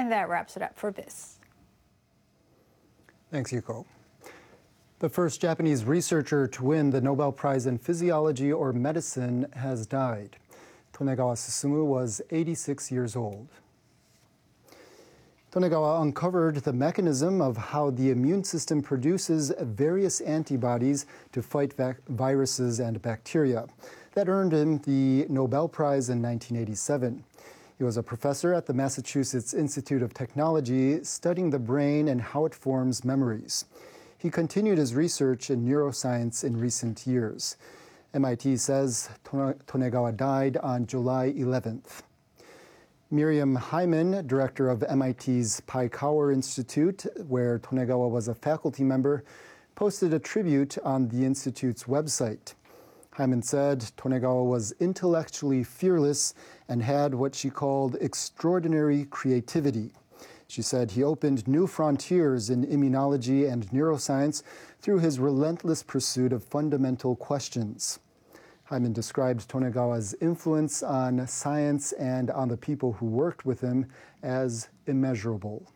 And that wraps it up for BIS. Thanks, Yuko. The first Japanese researcher to win the Nobel Prize in Physiology or Medicine has died. Tonegawa Susumu was 86 years old. Tonegawa uncovered the mechanism of how the immune system produces various antibodies to fight viruses and bacteria. That earned him the Nobel Prize in 1987. He was a professor at the Massachusetts Institute of Technology, studying the brain and how it forms memories. He continued his research in neuroscience in recent years. MIT says Tonegawa died on July 11th. Miriam Hyman, director of MIT's Pye-Kauer Institute, where Tonegawa was a faculty member, posted a tribute on the institute's website. Hyman said Tonegawa was intellectually fearless and had what she called extraordinary creativity. She said he opened new frontiers in immunology and neuroscience through his relentless pursuit of fundamental questions. Hyman described Tonegawa's influence on science and on the people who worked with him as immeasurable.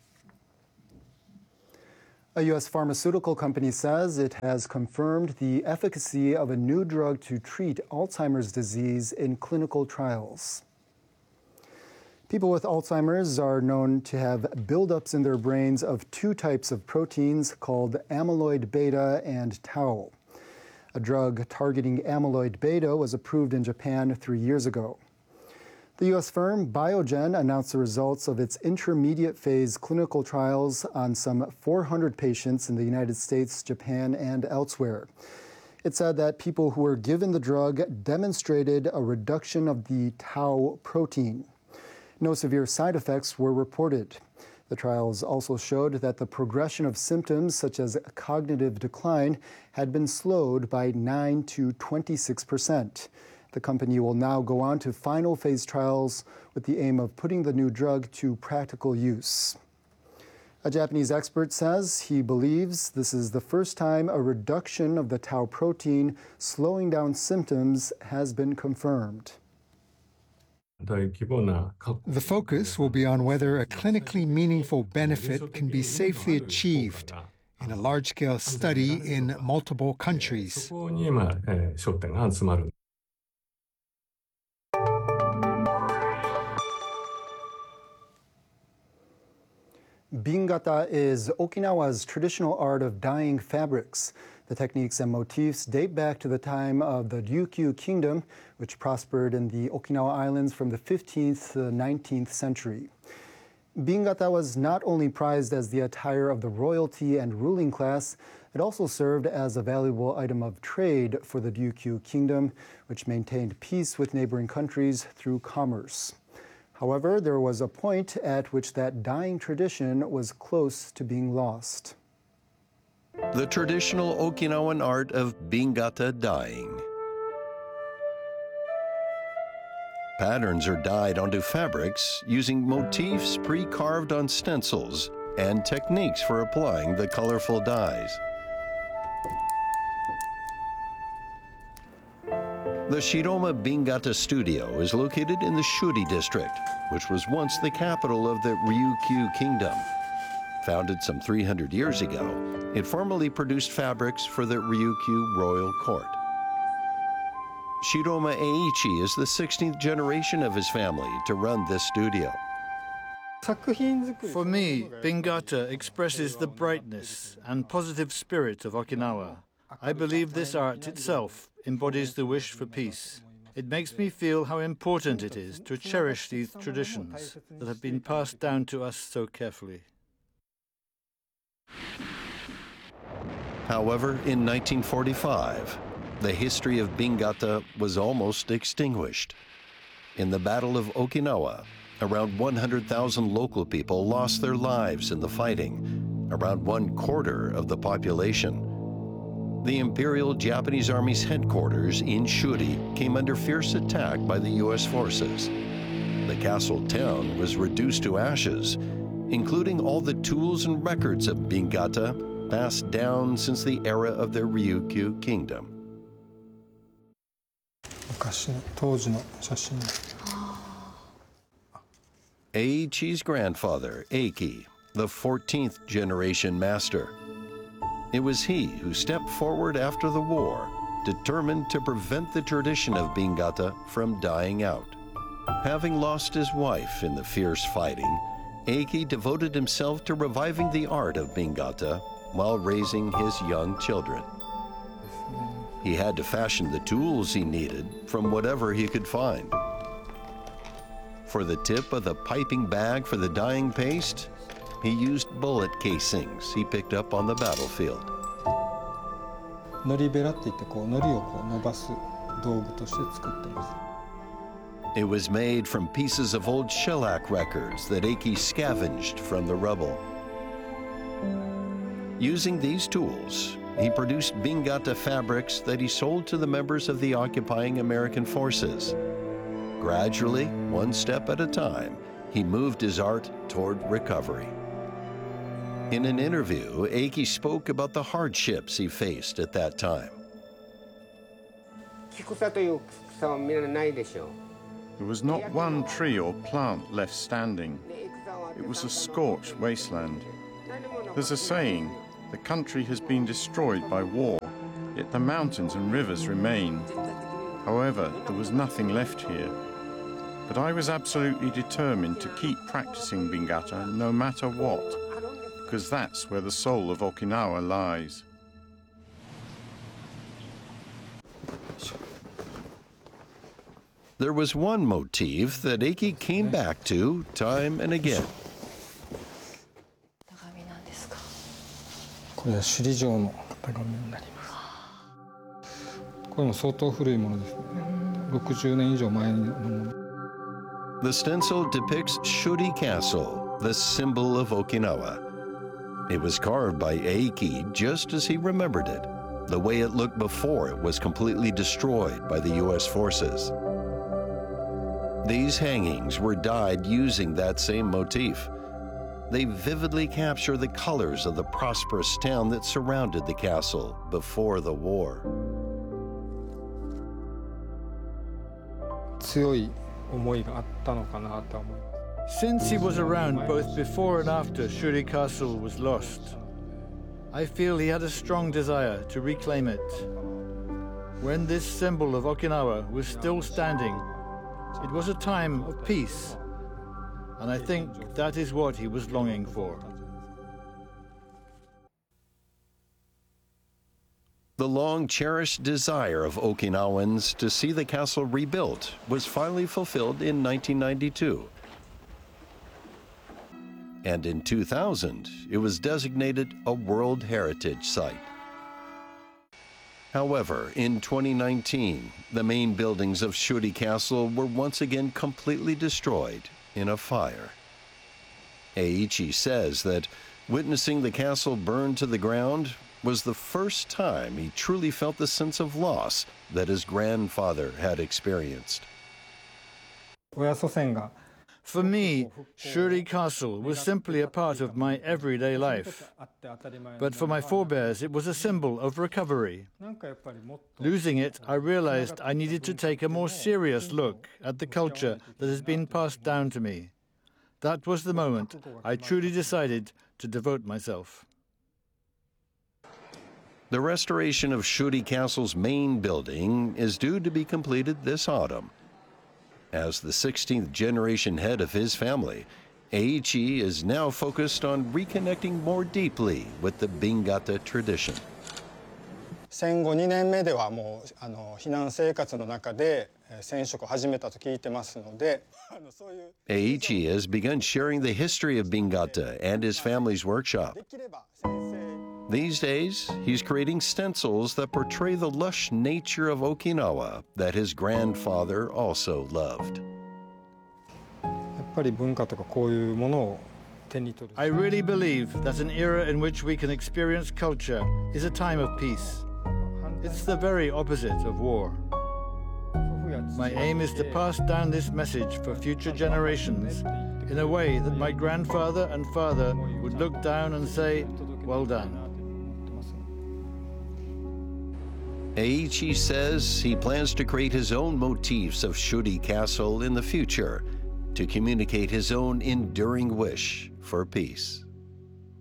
A U.S. pharmaceutical company says it has confirmed the efficacy of a new drug to treat Alzheimer's disease in clinical trials. People with Alzheimer's are known to have buildups in their brains of two types of proteins called amyloid beta and tau. A drug targeting amyloid beta was approved in Japan 3 years ago. The U.S. firm Biogen announced the results of its intermediate phase clinical trials on some 400 patients in the United States, Japan, and elsewhere. It said that people who were given the drug demonstrated a reduction of the tau protein. No severe side effects were reported. The trials also showed that the progression of symptoms such as cognitive decline had been slowed by 9 to 26%. The company will now go on to final phase trials with the aim of putting the new drug to practical use. A Japanese expert says he believes this is the first time a reduction of the tau protein slowing down symptoms has been confirmed. The focus will be on whether a clinically meaningful benefit can be safely achieved in a large-scale study in multiple countries. Bingata is Okinawa's traditional art of dyeing fabrics. The techniques and motifs date back to the time of the Ryukyu Kingdom, which prospered in the Okinawa Islands from the 15th to the 19th century. Bingata was not only prized as the attire of the royalty and ruling class, it also served as a valuable item of trade for the Ryukyu Kingdom, which maintained peace with neighboring countries through commerce. However, there was a point at which that dyeing tradition was close to being lost. The traditional Okinawan art of Bingata dyeing. Patterns are dyed onto fabrics using motifs pre-carved on stencils and techniques for applying the colorful dyes. The Shiroma Bingata Studio is located in the Shuri district, which was once the capital of the Ryukyu Kingdom. Founded some 300 years ago, it formerly produced fabrics for the Ryukyu royal court. Shiroma Eiichi is the 16th generation of his family to run this studio. For me, Bingata expresses the brightness and positive spirit of Okinawa. I believe this art itself embodies the wish for peace. It makes me feel how important it is to cherish these traditions that have been passed down to us so carefully. However, in 1945, the history of Bingata was almost extinguished. In the Battle of Okinawa, around 100,000 local people lost their lives in the fighting, around 1/4 of the population. The Imperial Japanese Army's headquarters in Shuri came under fierce attack by the U.S. forces. The castle town was reduced to ashes, including all the tools and records of Bingata passed down since the era of the Ryukyu Kingdom. Eiichi's grandfather, Eiki, the 14th generation master. It was he who stepped forward after the war, determined to prevent the tradition of Bingata from dying out. Having lost his wife in the fierce fighting, Eiki devoted himself to reviving the art of Bingata while raising his young children. He had to fashion the tools he needed from whatever he could find. For the tip of the piping bag for the dyeing paste, he used bullet casings he picked up on the battlefield. のりベラって言ってのりを伸ばす道具として作ってます。 It was made from pieces of old shellac records that Eiki scavenged from the rubble. Using these tools, he produced Bingata fabrics that he sold to the members of the occupying American forces. Gradually, one step at a time, he moved his art toward recovery. In an interview, Eiki spoke about the hardships he faced at that time. 木草という草はみんなないでしょう。 There was not one tree or plant left standing. It was a scorched wasteland. There's a saying, the country has been destroyed by war, yet the mountains and rivers remain. However, there was nothing left here. But I was absolutely determined to keep practicing Bingata no matter what, because that's where the soul of Okinawa lies. There was one motif that Eiki came back to time and again. これは首里城の型紙になります。これも相当古いものですね。60年以上前のもの。 The stencil depicts Shuri Castle, the symbol of Okinawa. It was carved by Eiki just as he remembered it, the way it looked before it was completely destroyed by the U.S. forces. These hangings were dyed using that same motif. They vividly capture the colors of the prosperous town that surrounded the castle before the war. 強い思いがあったのかなと思います。 Since he was around both before and after Shuri Castle was lost, I feel he had a strong desire to reclaim it. When this symbol of Okinawa was still standing, it was a time of peace, and I think that is what he was longing for. The long-cherished desire of Okinawans to see the castle rebuilt was finally fulfilled in 1992. And in 2000, it was designated a World Heritage Site. However, in 2019, the main buildings of Shuri Castle were once again completely destroyed in a fire. Eiichi says that witnessing the castle burn to the ground was the first time he truly felt the sense of loss that his grandfather had experienced. 親祖先が For me, Shuri Castle was simply a part of my everyday life. But for my forebears, it was a symbol of recovery. Losing it, I realized I needed to take a more serious look at the culture that has been passed down to me. That was the moment I truly decided to devote myself. The restoration of Shuri Castle's main building is due to be completed this autumn. As the 16th generation head of his family, Eiichi is now focused on reconnecting more deeply with the Bingata tradition. 戦後2年目ではもう避難生活の中で染色を始めたと聞いてますのでそういう Eiichi has begun sharing the history of Bingata and his family's workshop. できれば先生 These days, he's creating stencils that portray the lush nature of Okinawa that his grandfather also loved. やっぱり文化とかこういうものを手に取る。 I really believe that an era in which we can experience culture is a time of peace. It's the very opposite of war. My aim is to pass down this message for future generations in a way that my grandfather and father would look down and say, "Well done." Eiichi says he plans to create his own motifs of Shuri Castle in the future, to communicate his own enduring wish for peace.